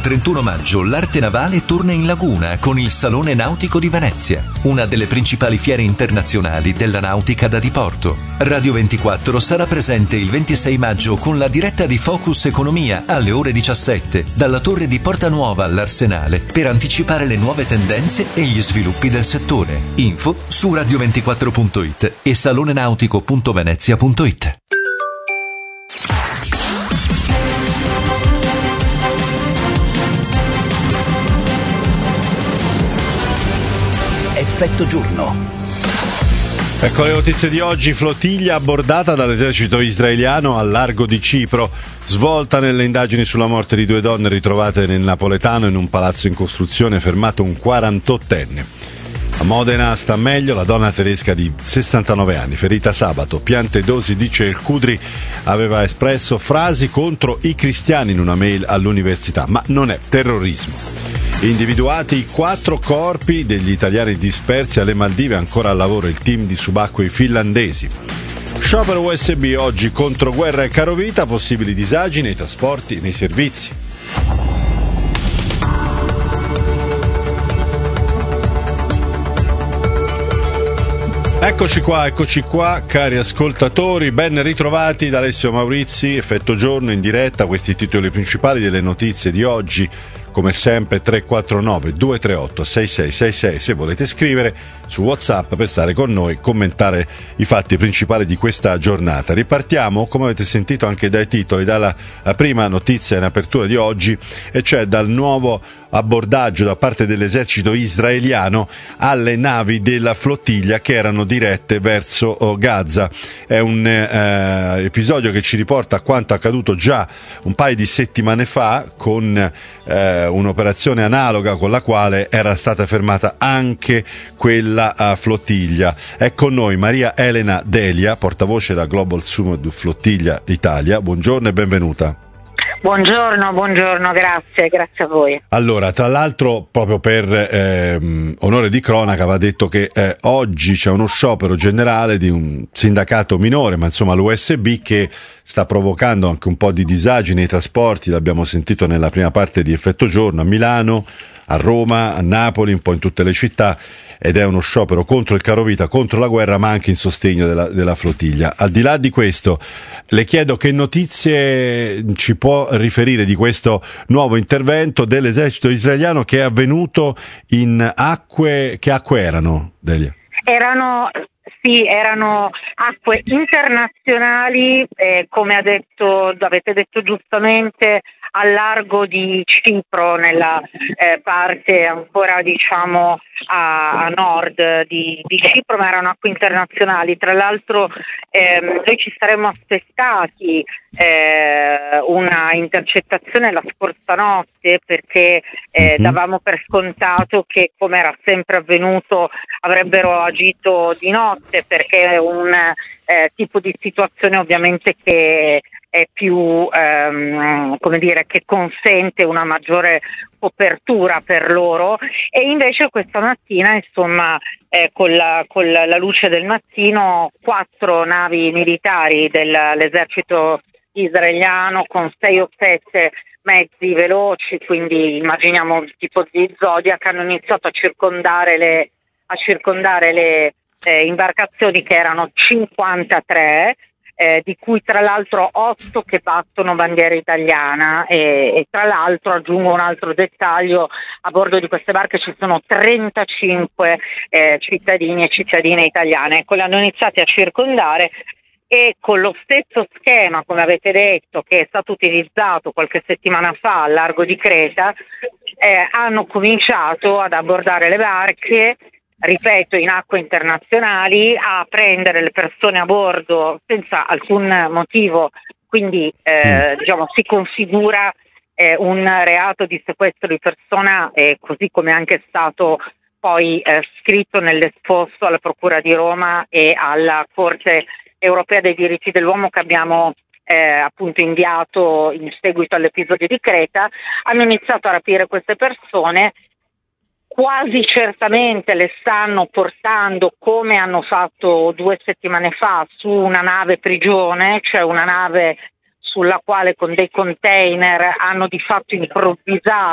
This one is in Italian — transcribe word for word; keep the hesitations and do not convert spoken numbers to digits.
trentuno maggio l'arte navale torna in laguna con il Salone Nautico di Venezia, una delle principali fiere internazionali della nautica da diporto. Radio ventiquattro sarà presente il ventisei maggio con la diretta di Focus Economia alle ore diciassette dalla torre di Porta Nuova all'Arsenale per anticipare le nuove tendenze e gli sviluppi del settore. Info su radio ventiquattro punto it e salonenautico punto venezia punto it. Effetto giorno. Ecco le notizie di oggi. Flottiglia abbordata dall'esercito israeliano al largo di Cipro. Svolta nelle indagini sulla morte di due donne ritrovate nel napoletano in un palazzo in costruzione, fermato un quarantottenne. A Modena sta meglio la donna tedesca di sessantanove anni, ferita sabato. Piante dosi, dice il Cudri, aveva espresso frasi contro i cristiani in una mail all'università, ma non è terrorismo. Individuati i quattro corpi degli italiani dispersi alle Maldive, ancora al lavoro il team di subacquei finlandesi. Sciopero U S B oggi contro guerra e carovita, possibili disagi nei trasporti e nei servizi. Eccoci qua, eccoci qua, cari ascoltatori, ben ritrovati da Alessio Maurizi, Effetto Giorno in diretta, questi i titoli principali delle notizie di oggi. Come sempre tre quattro nove due tre otto sei sei sei sei se volete scrivere su WhatsApp per stare con noi, commentare i fatti principali di questa giornata. Ripartiamo, come avete sentito anche dai titoli, dalla prima notizia in apertura di oggi, e cioè dal nuovo abbordaggio da parte dell'esercito israeliano alle navi della flottiglia che erano dirette verso Gaza. È un eh, episodio che ci riporta a quanto accaduto già un paio di settimane fa con eh, un'operazione analoga con la quale era stata fermata anche quella uh, flottiglia. È con noi Maria Elena Delia, portavoce da Global Summit Flottiglia Italia. Buongiorno e benvenuta. Buongiorno, buongiorno, grazie, grazie a voi. Allora, tra l'altro, proprio per ehm, onore di cronaca, va detto che eh, oggi c'è uno sciopero generale di un sindacato minore, ma insomma l'U S B, che sta provocando anche un po' di disagi nei trasporti, l'abbiamo sentito nella prima parte di Effetto Giorno, a Milano, a Roma, a Napoli, un po' in tutte le città, ed è uno sciopero contro il carovita, contro la guerra, ma anche in sostegno della, della flottiglia. Al di là di questo, le chiedo che notizie ci può riferire di questo nuovo intervento dell'esercito israeliano che è avvenuto in acque, che acque erano, Delia? Erano, sì, erano acque internazionali, eh, come ha detto, avete detto giustamente, al largo di Cipro, nella eh, parte ancora diciamo a, a nord di, di Cipro, ma erano acque internazionali. Tra l'altro ehm, noi ci saremmo aspettati eh, una intercettazione la scorsa notte, perché eh, davamo per scontato che, come era sempre avvenuto, avrebbero agito di notte, perché è un eh, tipo di situazione ovviamente che è più, ehm, come dire, che consente una maggiore copertura per loro, e invece questa mattina, insomma, eh, con, la, con la, la luce del mattino, quattro navi militari dell'esercito israeliano con sei o sette mezzi veloci, quindi immaginiamo il tipo di Zodiac, hanno iniziato a circondare le, a circondare le eh, imbarcazioni, che erano cinquantatré, Eh, di cui tra l'altro otto che battono bandiera italiana, e, e tra l'altro aggiungo un altro dettaglio: a bordo di queste barche ci sono trentacinque eh, cittadini e cittadine italiane. Ecco, le hanno iniziate a circondare, e con lo stesso schema, come avete detto, che è stato utilizzato qualche settimana fa al largo di Creta, eh, hanno cominciato ad abbordare le barche, ripeto, in acque internazionali, a prendere le persone a bordo senza alcun motivo, quindi eh, diciamo si configura eh, un reato di sequestro di persona, eh, così come anche è stato poi eh, scritto nell'esposto alla Procura di Roma e alla Corte Europea dei Diritti dell'Uomo che abbiamo eh, appunto inviato in seguito all'episodio di Creta. Hanno iniziato a rapire queste persone. Quasi certamente le stanno portando, come hanno fatto due settimane fa, su una nave prigione, cioè una nave sulla quale con dei container hanno di fatto improvvisato